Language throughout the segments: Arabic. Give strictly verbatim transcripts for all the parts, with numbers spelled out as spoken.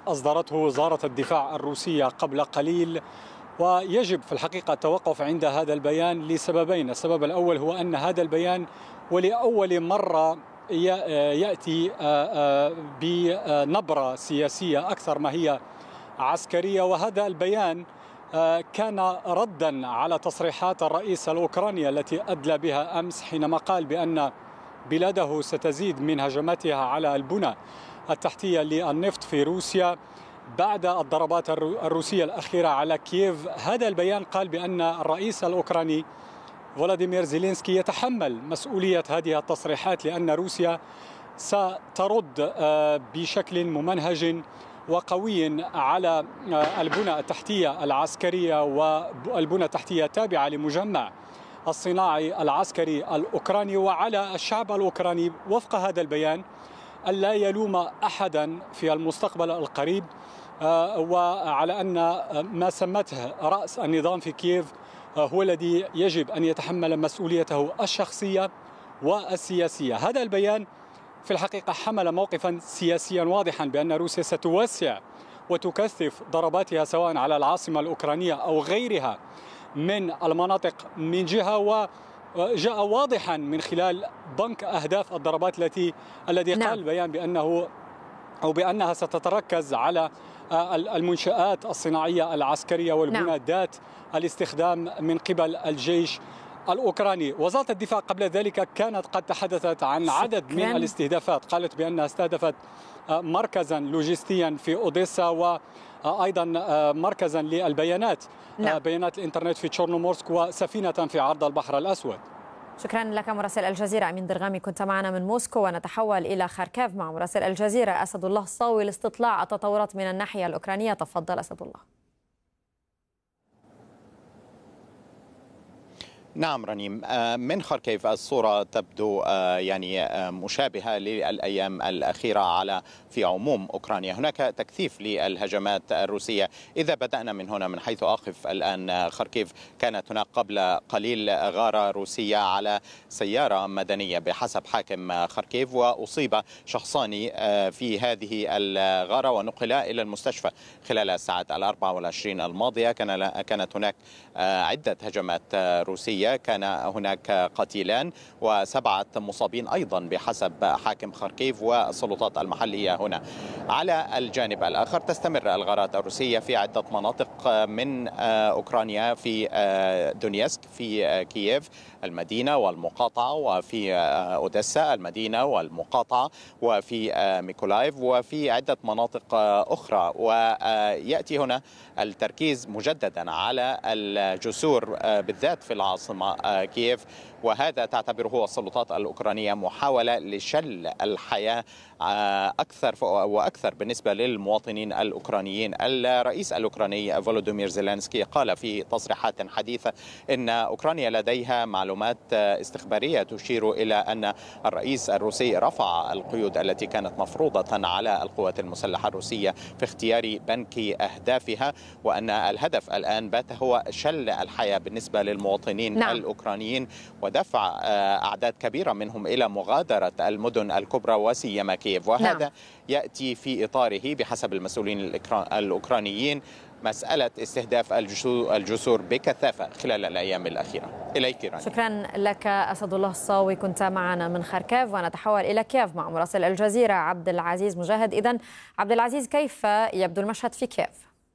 أصدرته وزارة الدفاع الروسية قبل قليل، ويجب في الحقيقة التوقف عند هذا البيان لسببين. السبب الأول هو أن هذا البيان ولأول مرة يأتي بنبرة سياسية أكثر ما هي عسكرية، وهذا البيان كان ردا على تصريحات الرئيس الأوكراني التي أدلى بها أمس حينما قال بأن بلاده ستزيد من هجماتها على البنى التحتية للنفط في روسيا بعد الضربات الروسية الأخيرة على كييف. هذا البيان قال بأن الرئيس الأوكراني فولوديمير زيلينسكي يتحمل مسؤولية هذه التصريحات، لأن روسيا سترد بشكل ممنهج وقوي على البنى التحتية العسكرية والبنى التحتية التابعة لمجمع الصناعي العسكري الأوكراني، وعلى الشعب الأوكراني وفق هذا البيان ألا يلوم أحدا في المستقبل القريب، وعلى أن ما سمته رأس النظام في كييف هو الذي يجب أن يتحمل مسؤوليته الشخصية والسياسية. هذا البيان في الحقيقة حمل موقفا سياسيا واضحا بأن روسيا ستوسع وتكثف ضرباتها سواء على العاصمة الأوكرانية أو غيرها من المناطق من جهة، وجاء واضحا من خلال بنك أهداف الضربات التي الذي قال البيان بأنه أو بأنها ستتركز على المنشآت الصناعية العسكرية والبنى ذات الاستخدام من قبل الجيش الأوكراني. وزارة الدفاع قبل ذلك كانت قد تحدثت عن عدد من الاستهدافات، قالت بأنها استهدفت مركزا لوجستيا في أوديسا، وأيضا مركزا للبيانات نعم. بيانات الإنترنت في تشورنومورسك، وسفينة في عرض البحر الأسود. شكرا لك مراسل الجزيرة أمين درغامي، كنت معنا من موسكو. ونتحول إلى خاركيف مع مراسل الجزيرة أسد الله الصاوي لاستطلاع التطورات من الناحية الأوكرانية. تفضل أسد الله. نعم رنيم، من خاركيف الصورة تبدو يعني مشابهة للأيام الأخيرة على في عموم أوكرانيا. هناك تكثيف للهجمات الروسية. إذا بدأنا من هنا من حيث أقف الآن خاركيف، كانت هناك قبل قليل غارة روسية على سيارة مدنية بحسب حاكم خاركيف، وأصيب شخصان في هذه الغارة ونقلا إلى المستشفى خلال الساعات الأربع والعشرين الماضية. كان كانت هناك عدة هجمات روسية، كان هناك قتيلان وسبعة مصابين أيضا بحسب حاكم خاركيف والسلطات المحلية هنا. على الجانب الآخر تستمر الغارات الروسية في عدة مناطق من أوكرانيا، في دونيسك، في كييف المدينة والمقاطعة، وفي أوديسا المدينة والمقاطعة، وفي ميكولايف، وفي عدة مناطق أخرى. ويأتي هنا التركيز مجددا على الجسور بالذات في العاصمة كييف، وهذا تعتبره السلطات الأوكرانية محاولة لشل الحياة أكثر وأكثر بالنسبة للمواطنين الأوكرانيين. الرئيس الأوكراني فولوديمير زيلينسكي قال في تصريحات حديثة إن أوكرانيا لديها معلومات استخبارية تشير إلى أن الرئيس الروسي رفع القيود التي كانت مفروضة على القوات المسلحة الروسية في اختيار بنك أهدافها، وأن الهدف الآن بات هو شل الحياة بالنسبة للمواطنين نعم. الأوكرانيين، ودفع أعداد كبيرة منهم إلى مغادرة المدن الكبرى وسيما كييف. وهذا نعم. يأتي في إطاره بحسب المسؤولين الأوكرانيين مسألة استهداف الجسور بكثافة خلال الأيام الأخيرة. إليك راني. شكرا لك أسد الله الصاوي، كنت معنا من خاركيف. ونتحول إلى كييف مع مراسل الجزيرة عبد العزيز مجاهد. إذن عبد العزيز، كيف يبدو المشهد في كييف؟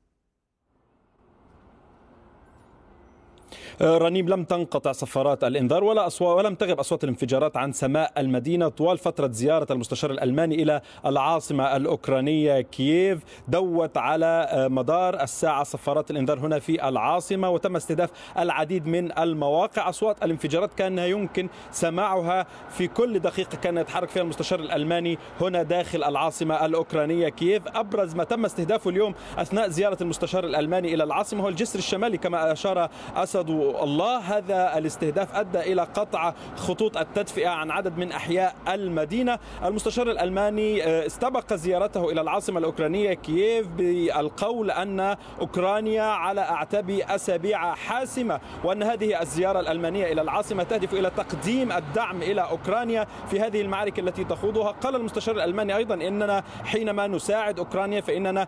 رنيم، لم تنقطع صفارات الإنذار ولا أصوات ولم تغب أصوات الانفجارات عن سماء المدينة طوال فترة زيارة المستشار الألماني إلى العاصمة الأوكرانية كييف. دوت على مدار الساعة صفارات الإنذار هنا في العاصمة، وتم استهداف العديد من المواقع. أصوات الانفجارات كان يمكن سماعها في كل دقيقة كان يتحرك فيها المستشار الألماني هنا داخل العاصمة الأوكرانية كييف. أبرز ما تم استهدافه اليوم أثناء زيارة المستشار الألماني إلى العاصمة هو الجسر الشمالي كما أشار أسد الله. هذا الاستهداف أدى إلى قطع خطوط التدفئة عن عدد من أحياء المدينة. المستشار الألماني استبق زيارته إلى العاصمة الأوكرانية كييف بالقول أن أوكرانيا على أعتاب أسابيع حاسمة، وأن هذه الزيارة الألمانية إلى العاصمة تهدف إلى تقديم الدعم إلى أوكرانيا في هذه المعارك التي تخوضها. قال المستشار الألماني أيضا إننا حينما نساعد أوكرانيا فإننا